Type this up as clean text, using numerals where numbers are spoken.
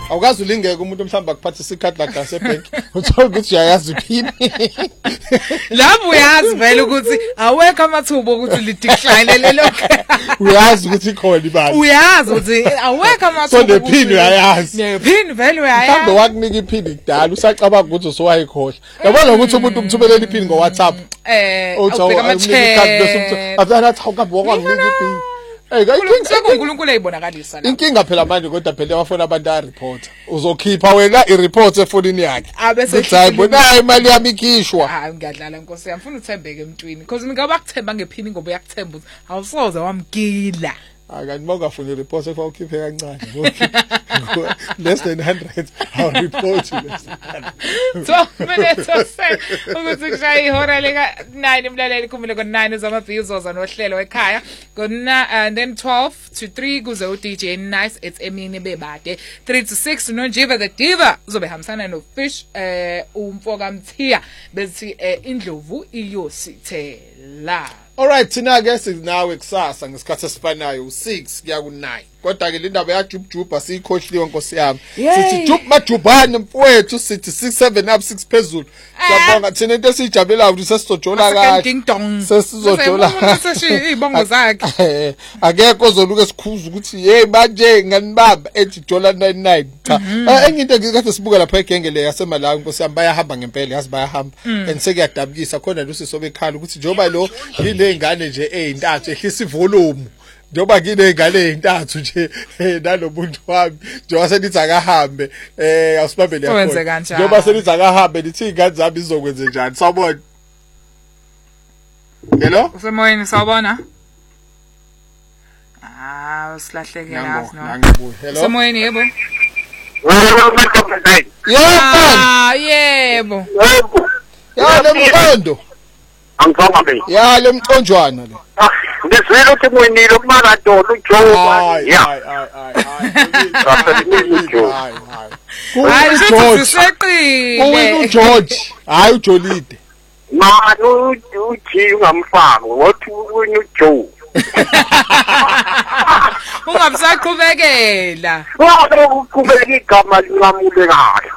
awukazi ulingeke umuntu mhlamba akuphathisa ikhadi lakhe lasebank uthola ukuthi uyayazi iphini lapho uyazi vele ukuthi awekho amathubo ukuthi lidecline lelokho uyazi ukuthi ikhona ibali uyazi ukuthi awekho amathubo so nephini uyayazi nephini vele uyayazi mhlawumbe wakunika iphini kudala usacabanga ukuthi usowayikhohle yabona ukuthi umuntu umthumelela iphini ngo WhatsApp ubheka ama-chat afana thawukabi wakwanginika iphini uNkulunkulu eyibonakalisa la inkinga phela manje kodwa phela wafuna abantu a-report uzokhipha wena i-report efonini yakhe hayi bona imali yami ikhishwa hayi ngiyadlala Nkosi yami ufuna uthembeke emntwini because mina bakuthemba ngephini ngoba uyakuthemba ukuthi awusoze wamgila akanti mawungafuni i-report ekufa ukhiphe kancane less than 100 I'll report you less than 100 so minutes ukuthi kushaya ihora lika 9 mlaleli kumele ko9 zamabhizoza nohlelo ekhaya and then 12 to 3 kuze uDJ Nice it's emini bebade 3 to 6 noNjiva the Diva uzobe hambisana noFish umfoka Mthiya bethi indlovu iyosithela. Alright thina ke sinawe kusasa ngesikhathi esifanayo u6 kuya ku9 kodwa ke le ndaba yaJubJuba siyikhohliwe Nkosi yami sithi Jub majubane mfowethu sithi 67 up 6 phezulu siyabonga thina into esijabulela ukuthi sesizojola kahle sesizojola izibongo zakhe akekho ozoluka esikhuza ukuthi hey manje nganibamba ethi dola 99 cha enye into ngikade sibuka lapha egengele yaseMalawi Nkosi yami bayahamba ngempela yazi bayahamba and sekuyadabukisa khona lusiso bekhala ukuthi njoba lo yile ingane nje ezintathu ehlisa ivolume njoba kine ingane ezintathu nje nalomuntu wami njoba senithi akahambe awusibambele yakho njoba senithi akahambe nithi ingane zami izokwenza njani sawubona hello usemoyeni sawubona usilahleke yazi no ngibuye hello usemoyeni yebo yebo yebo le mqondo angizama be ya le mconjwana le ngiswele ukuthi mwinile uMaradona uJoba hayi sithi siseqile uGeorge hayi uJolide manu uthi ungamfaka wathi wena uJoe ungabisaqhubekela wabe uqhubeka igama lingamule kahle